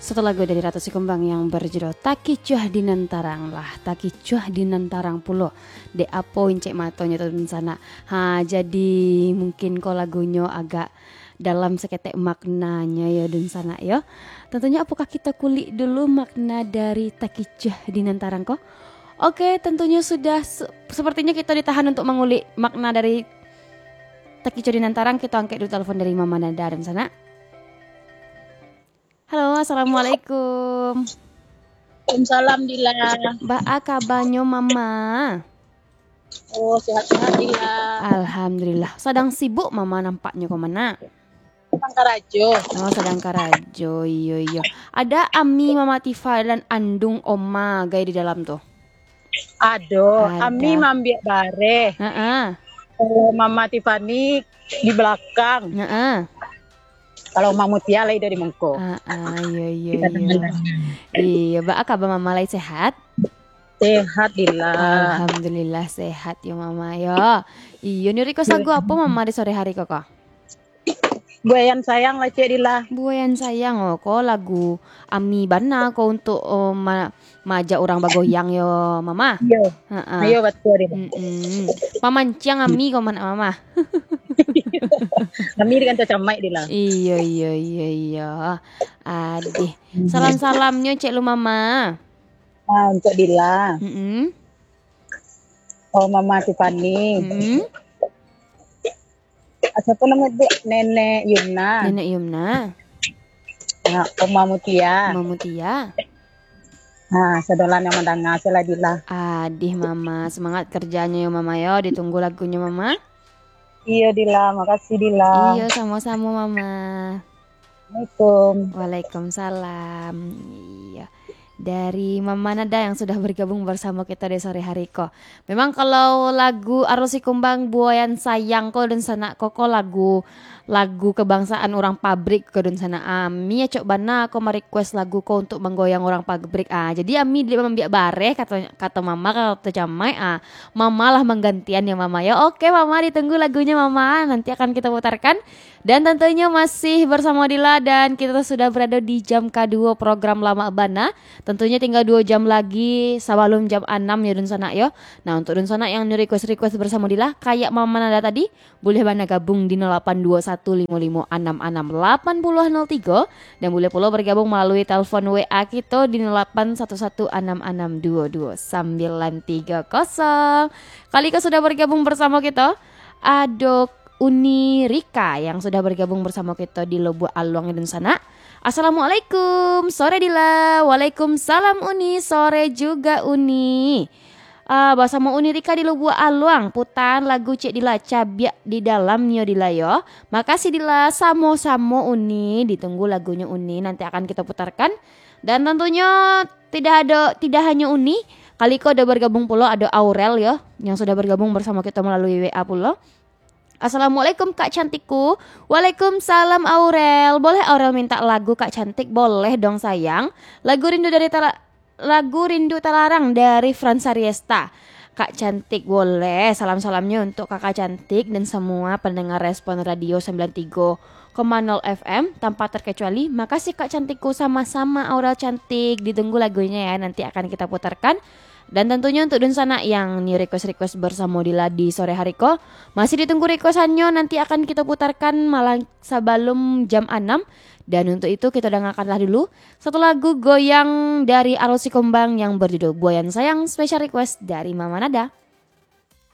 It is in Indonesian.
Satu lagu dari Ratu Sikumbang yang berjudul Takicuah Dinantarang lah. Takicuah Dinantarang pulo de apo incek matonya tuh sana. Jadi mungkin kok lagunya agak dalam seketek maknanya ya dan sana ya. Tentunya apakah kita kulik dulu makna dari Takicuah Dinantarang kok? Oke, tentunya sudah sepertinya kita ditahan untuk mengulik makna dari Takicuah Dinantarang. Kita angkat dulu telepon dari Mama Nada dan sana. Halo, assalamualaikum. Waalaikumsalam Dila. Mbak kabarnya Mama? Oh, sehat-sehat Dila. Alhamdulillah. Sedang sibuk Mama nampaknya kemana? Karajo. Oh, sedang karajo. Iya. Ada Ami, Mama Tifa dan Andung Oma gaya di dalam tuh. Aduh, Ada. Ami mambiak bare. Kalau Mama Tiffany di belakang. Kalau Mama Mutia lagi dari Mengko. Iya. Iya, Mbak kabar Mama lagi sehat? Sehat Dila. Alhamdulillah sehat ya Mama ya. Iya, nih request lagu apa Mama di sore hari kok? Buayan sayang lah Cik Dila. Buayan sayang kok lagu Ami Bana kok untuk majak orang bagoyang yo Mama. Iya. Ayo betul Dila. Pamancang Ami kok mana Mama. Kami dengan camai Dila. Iya. Adih. Salam-salamnya Cek lu Mama. Untuk Dila. Oh Mama Tiffany. Siapa namanya Nenek Yumna. Nah, Oma Mutia. Nah, sedolan yang mendengar sila Dila. Adih Mama, semangat kerjanya ya Mama ya. Ditunggu lagunya Mama. Iya Dila, makasih Dila. Iya, sama-sama Mama. Waalaikumsalam. Iya. Dari Mama Nada yang sudah bergabung bersama kita di sore hari kok. Memang kalau lagu Ratu Sikumbang Buayan Sayang kok dan sana kok lagu kebangsaan orang pabrik ke dan sana Ami ya cok bana aku merequest lagu kok untuk menggoyang orang pabrik jadi Ami dia membiak bare kata Mama kata Camai Mama lah menggantian ya Mama ya. Oke Mama, ditunggu lagunya Mama, nanti akan kita putarkan. Dan tentunya masih bersama Dila dan kita sudah berada di jam kedua program Lama Bana. Tentunya tinggal 2 jam lagi sebelum jam 6 ya Dun Sana yo. Nah untuk Dun Sana yang request bersama Dila kayak Mama Nada tadi, boleh Bana gabung di 082155808003 dan boleh pula bergabung melalui telepon WA kita di 0811662230. Kali ke sudah bergabung bersama kita. Adok Uni Rika yang sudah bergabung bersama kita di Lubuk Aluang dan sana. Assalamualaikum, sore Dila. Waalaikumsalam Uni, sore juga Uni. Bersama Uni Rika di Lubuk Aluang, putan lagu Cik Dila Cabiak di dalamnya Dila yo. Makasih Dila, samo-samo Uni, ditunggu lagunya Uni nanti akan kita putarkan. Dan tentunya tidak hanya Uni, kali kau udah bergabung pula ada Aurel ya yang sudah bergabung bersama kita melalui WA pula. Assalamualaikum Kak Cantikku. Waalaikumsalam Aurel. Boleh Aurel minta lagu Kak Cantik? Boleh dong sayang. Lagu Rindu Terlarang dari Franz Ariesta. Kak Cantik boleh. Salam-salamnya untuk Kakak Cantik dan semua pendengar Respon Radio 93,0 FM tanpa terkecuali. Makasih Kak Cantikku, sama-sama Aurel cantik. Ditunggu lagunya ya, nanti akan kita putarkan. Dan tentunya untuk Dun Sana yang nih request bersama Dila di sore hari kok masih ditunggu requestannya, nanti akan kita putarkan malah sebelum jam 6. Dan untuk itu kita dengarkanlah dulu satu lagu goyang dari Ratu Sikumbang yang berjudul Buayan Sayang, special request dari Mama Nada.